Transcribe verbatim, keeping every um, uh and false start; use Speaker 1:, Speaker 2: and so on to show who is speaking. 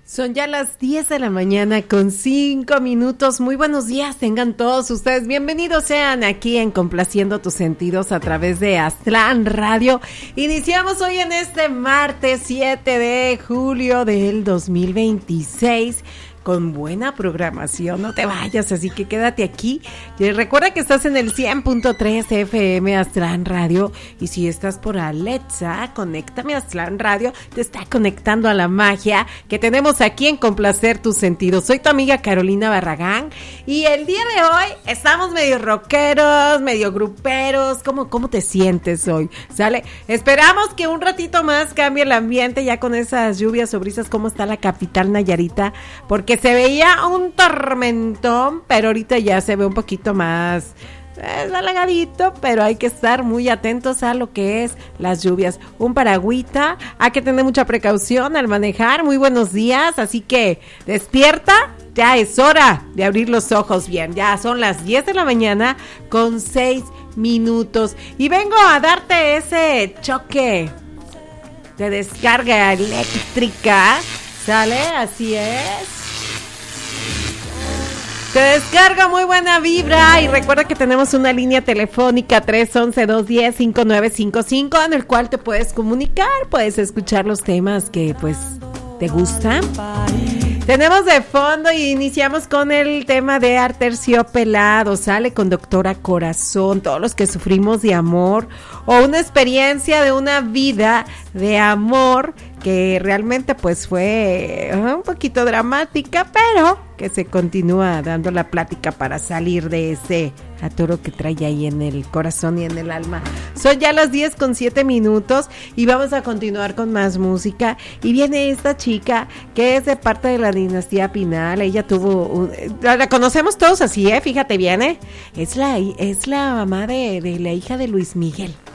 Speaker 1: Son ya las diez de la mañana con cinco minutos. Muy buenos días, tengan todos ustedes. Bienvenidos sean aquí en Complaciendo tus Sentidos a través de Aztlán Radio. Iniciamos hoy en este martes siete de julio del dos mil veintiséis. Con buena programación, no te vayas, así que quédate aquí. Y recuerda que estás en el cien punto tres F M Aztlán Radio, y si estás por Alexa, conéctame a Aztlán Radio, te está conectando a la magia que tenemos aquí en Complacer tus Sentidos. Soy tu amiga Carolina Barragán, y el día de hoy estamos medio rockeros, medio gruperos. ¿Cómo, cómo te sientes hoy? ¿Sale? Esperamos que un ratito más cambie el ambiente ya con esas lluvias o brisas. ¿Cómo está la capital Nayarita? Porque se veía un tormentón, pero ahorita ya se ve un poquito más eh, halagadito, pero hay que estar muy atentos a lo que es las lluvias. Un paragüita, hay que tener mucha precaución al manejar. Muy buenos días, así que despierta, ya es hora de abrir los ojos bien. Ya son las diez de la mañana con seis minutos y vengo a darte ese choque de descarga eléctrica, ¿sale? Así es. Te descarga muy buena vibra y recuerda que tenemos una línea telefónica tres once, dos diez, cinco nueve cinco cinco en el cual te puedes comunicar, puedes escuchar los temas que pues te gustan. Tenemos de fondo y iniciamos con el tema de Aterciopelado, sale con Doctora Corazón, todos los que sufrimos de amor o una experiencia de una vida de amor que realmente pues fue un poquito dramática, pero que se continúa dando la plática para salir de ese atoro que trae ahí en el corazón y en el alma. Son ya las diez con siete minutos y vamos a continuar con más música. Y viene esta chica que es de parte de la dinastía Pinal. Ella tuvo, un, la conocemos todos así, ¿eh? Fíjate bien, ¿eh? Es la, es la mamá de, de la hija de Luis Miguel.